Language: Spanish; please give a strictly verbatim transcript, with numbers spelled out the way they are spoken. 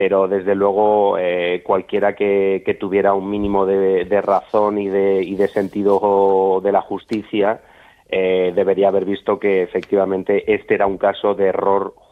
pero desde luego eh, cualquiera que, que tuviera un mínimo de, de razón y de, y de sentido de la justicia eh, debería haber visto que efectivamente este era un caso de error